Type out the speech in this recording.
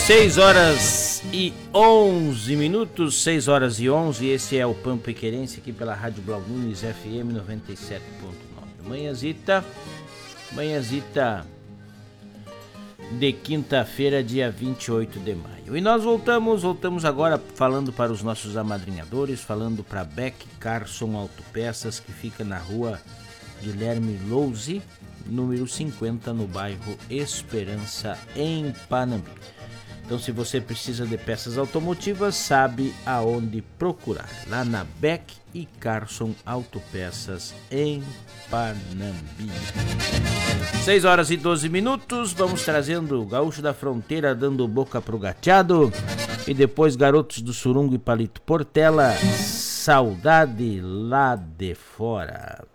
6 horas e 11 minutos, 6 horas e 11, esse é o Pampa e Querência aqui pela Rádio Blau Nunes FM 97.9. Manhãzita de quinta-feira, dia 28 de maio. E nós voltamos agora falando para os nossos amadrinhadores, falando para Beck Carson Autopeças, que fica na rua Guilherme Lousi, número 50, no bairro Esperança, em Panambi. Então, se você precisa de peças automotivas, sabe aonde procurar. Lá na Beck e Carson Autopeças, em Panambi. 6 horas e 12 minutos, vamos trazendo o Gaúcho da Fronteira dando boca pro gateado. E depois Garotos do Surungo e Palito Portela, Saudade lá de fora.